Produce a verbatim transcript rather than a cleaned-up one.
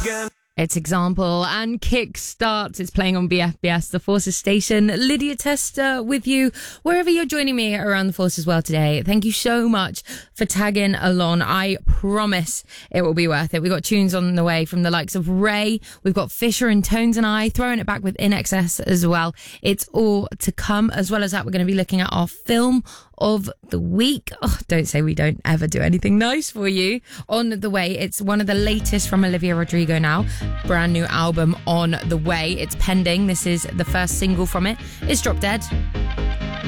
again. It's Example and Kickstart. It's playing on B F B S, the Forces station. Lydia Tester with you wherever you're joining me around the Forces world today. Thank you so much for tagging along. I promise it will be worth it. We've got tunes on the way from the likes of Ray. We've got Fisher and Tones and I, throwing it back with In Excess as well. It's all to come. As well as that, we're going to be looking at our film of the week. Oh, don't say we don't ever do anything nice for you. On the way, it's one of the latest from Olivia Rodrigo now. Brand new album on the way. It's pending. This is the first single from it. It's Drop Dead.